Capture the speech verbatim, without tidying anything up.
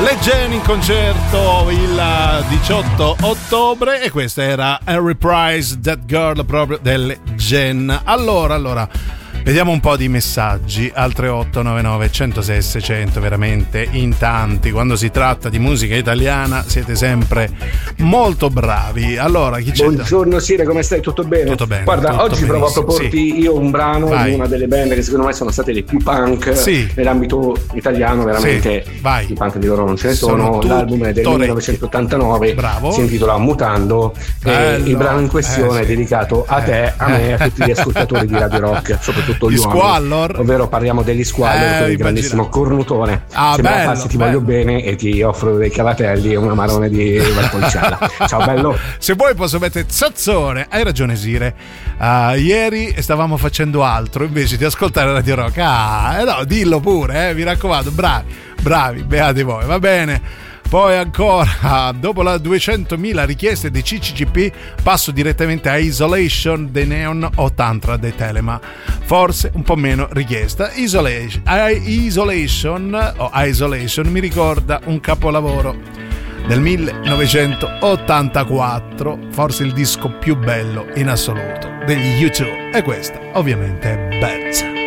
Le Gen in concerto il diciotto ottobre e questa era a reprise That Girl proprio delle Gen. Allora, allora vediamo un po' di messaggi al tre otto nove nove uno zero sei seicento, veramente in tanti. Quando si tratta di musica italiana siete sempre molto bravi. Allora, chi c'è? Buongiorno Sire, come stai? Tutto bene? Tutto bene. Guarda, tutto oggi provo a proporti sì. io un brano Vai. di una delle band che secondo me sono state le più punk sì. nell'ambito italiano, veramente sì. Vai. di punk di loro non ce ne sono. sono L'album è del millenovecentottantanove. Bravo. Si intitola Mutando. E il brano in questione eh, è sì. dedicato a te, a me e a tutti gli ascoltatori di Radio Rock, soprattutto gli gli uomini. Squallor. Ovvero parliamo degli Squallor, eh, con il grandissimo Cornutone. Ah, Se bello, me la passi ti bello. voglio bene e ti offro dei cavatelli e una marone di Valpolicella. Ciao bello. Se vuoi posso mettere Zazzone. Hai ragione Sire, uh, ieri stavamo facendo altro invece di ascoltare Radio Rock. Ah, no, dillo pure, eh, mi raccomando. Bravi, bravi, beati voi, va bene. Poi ancora, dopo le duecentomila richieste di C C C P, passo direttamente a Isolation dei Neon o Tantra dei Telema. Forse un po' meno richiesta. Isolation, Isolation o Isolation mi ricorda un capolavoro del millenovecentottantaquattro, forse il disco più bello in assoluto degli U due, e questa ovviamente è Bad.